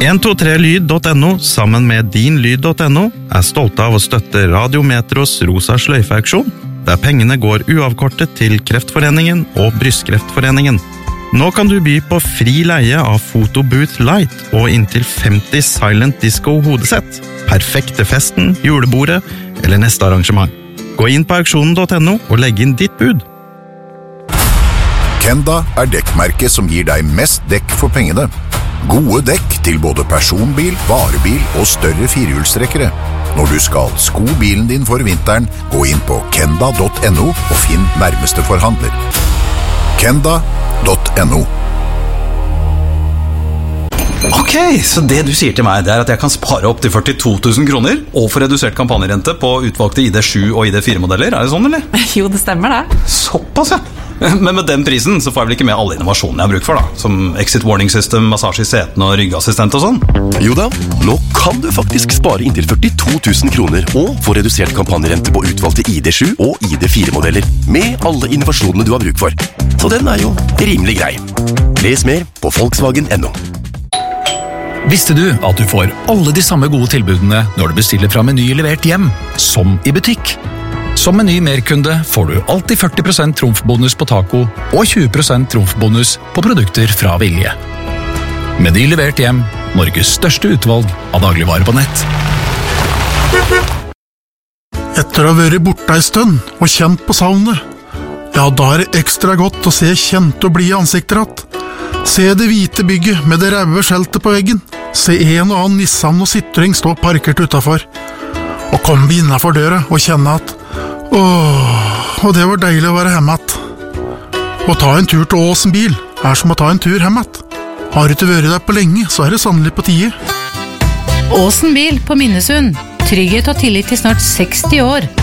123lyd.no sammen med dinlyd.no stolte av å støtte Radiometros Rosa sløyfe-auksjon, der pengene går uavkortet til Kreftforeningen og Brystkreftforeningen. Nå kan du by på fri leie av Photobooth Light og inntil 50 Silent Disco hodesett. Perfekt til festen, julebordet eller neste arrangement. Gå inn på auksjonen.no og legg inn ditt bud. Kenda dekkmerket som gir deg mest dekk for pengene. Gode dekk til både personbil, varebil og større firehjulstrekkere. Når du skal sko bilen din for vinteren, gå inn på kenda.no og finn nærmeste forhandler. Kenda.no. Ok, så det du sier til meg, det at jeg kan spare opp til 42 000 kroner og få redusert kampanjerente på utvalgte ID7 og ID4-modeller, det sånn, eller? Jo, det stemmer det. Såpass, ja. Men med den prisen så får jeg vel ikke med alle innovasjonene jeg har bruk for da, som exit warning system, massasje i setene og ryggassistent og sånn? Jo da, nå kan du faktisk spare inntil 42 000 kroner og få redusert kampanjerente på utvalgte ID7 og ID4-modeller, med alle innovasjonene du har bruk for. Så den jo rimelig grei. Les mer på Volkswagen.no. Visste du at du får alle de samme gode tilbudene når du bestiller fra Meny levert hjem, som i butikk? Som Meny merkunde får du alltid 40% trumfbonus på taco og 20% trumfbonus på produkter fra Vilje. Meny levert hjem, Norges største utvalg av dagligvarer på nett. Etter å ha vært borte en stund og kjent på savnet, ja, da det ekstra godt å se kjente og blide ansikter att. Se det hvite bygget med det røde skjeltet på veggen. Se en og annen Nissan og Citroën stå parkert utenfor. Og komme innenfor døra og kjenne at og det var deilig å være hjemme att. Å ta en tur til Åsen bil som å ta en tur hjemme att. Har du ikke vært der på lenge, så det sannelig på tide. Åsen bil på Minnesund. Trygghet og tillit til snart 60 år.